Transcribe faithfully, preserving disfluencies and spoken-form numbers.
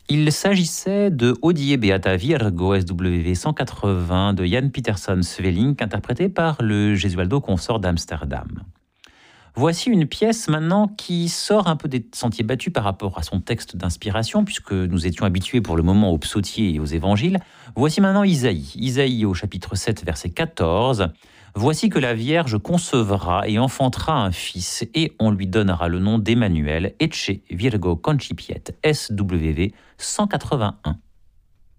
Il s'agissait de Hodie Beata Virgo S W cent quatre-vingts de Jan Pieterszoon Svelink, interprété par le Gesualdo Consort d'Amsterdam. Voici une pièce maintenant qui sort un peu des sentiers battus par rapport à son texte d'inspiration, puisque nous étions habitués pour le moment aux psautiers et aux évangiles. Voici maintenant Isaïe. Isaïe au chapitre sept, verset quatorze. « Voici que la Vierge concevra et enfantera un fils, et on lui donnera le nom d'Emmanuel, Ecce Virgo Concipiet, S W cent quatre-vingt-un.